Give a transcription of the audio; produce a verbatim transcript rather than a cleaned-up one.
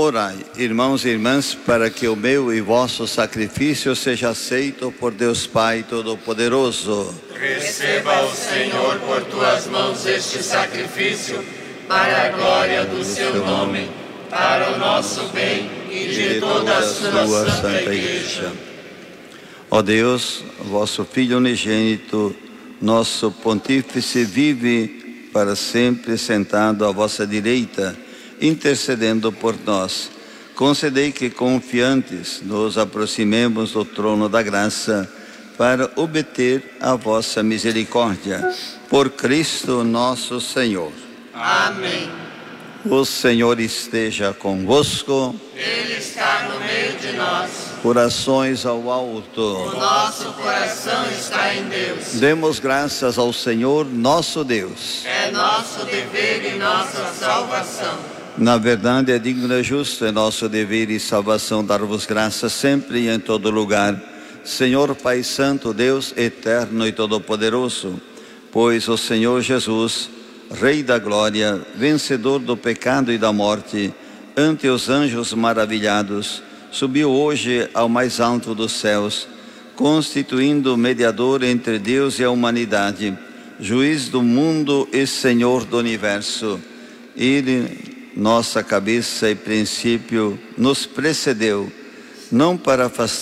Orai, irmãos e irmãs, para que o meu e vosso sacrifício seja aceito por Deus Pai Todo-Poderoso. Receba o Senhor por tuas mãos este sacrifício, para a glória do seu nome, para o nosso bem e de toda a sua santa Igreja. Ó Deus, vosso Filho unigênito, nosso Pontífice, vive para sempre sentado à vossa direita, intercedendo por nós. Concedei que, confiantes, nos aproximemos do trono da graça para obter a vossa misericórdia. Por Cristo nosso Senhor. Amém. O Senhor esteja convosco. Ele está no meio de nós. Corações ao alto. O nosso coração está em Deus. Demos graças ao Senhor nosso Deus. É nosso dever e nossa salvação. Na verdade, é digno e justo, é nosso dever e salvação dar-vos graças sempre e em todo lugar, Senhor Pai Santo, Deus eterno e todo-poderoso, pois o Senhor Jesus, Rei da glória, vencedor do pecado e da morte, ante os anjos maravilhados, subiu hoje ao mais alto dos céus, constituindo mediador entre Deus e a humanidade, juiz do mundo e Senhor do universo. Ele, nossa cabeça e princípio, nos precedeu, não para afastar